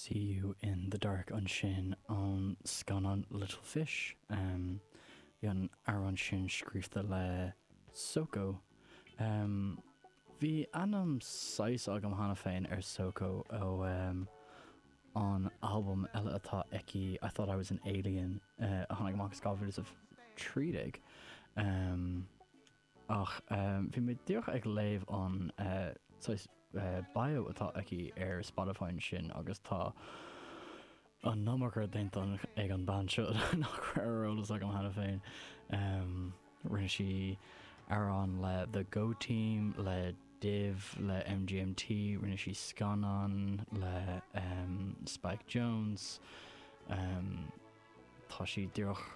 See You in the Dark an sin an scanan Little Fish. Bhí an aran sin scríochta le Soko. Bhí anam 6 agam hana féin Soko ó an album eile atá eci I Thought I Was an Alien a tháinig amach scábhfuil of trídig. Ach bhí mé dtíoch ag léamh an bio atá eci Spotify sin agus tá an nómachar daintan ag an band seo nach raibhrólas agam hana féin. Rinne si arán le The Go Team, le Div, le MGMT, rinne si Scanan, le Spike Jones. Tá si díoch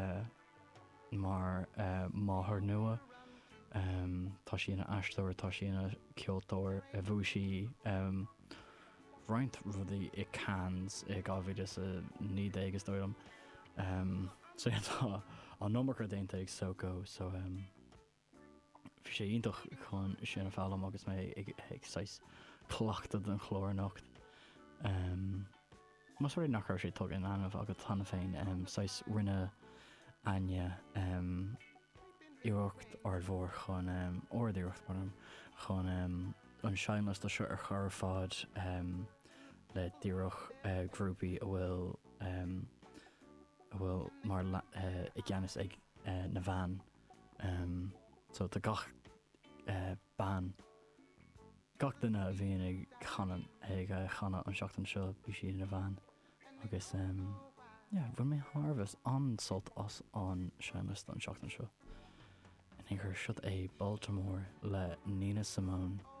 mar Máthair Nua. Tá si ina Ashtóir, tá si ina Ceoltóir, a bhú si roint rudaí I Cannes I 2019 agus dóilm. So tá an nómachar dainta ag Soko, so bhí sé iontach chun sin a fálam agus mé ag 6 clochta den chlór nocht. Mas ruí nach raibh sé tug in anmh agus tána féin 6 rinne aine iirecht ardmhór chun ordíocht marm chun an seanlas tá seo ar chur fád le díoch grúpaí a bhfuil mar I gceannas ag na bhean. So tá gach ban gach duine a bhíon ag chana an seachtain seo bhí si na bhean agus bhfuil mé tharbhas ansalt as an seanlas an seachtain seo. And I heard shut a Baltimore le Nina Simone.